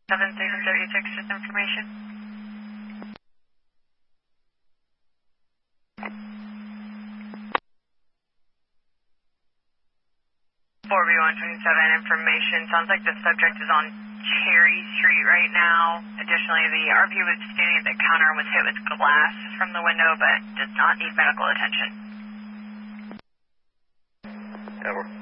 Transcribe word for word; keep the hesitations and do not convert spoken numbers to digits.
seven six thirty-six, just information. four B one twenty-seven, information. Sounds like the subject is on Cherry Street right now. Additionally, the R V was standing at the counter and was hit with glass from the window, but does not need medical attention. Over.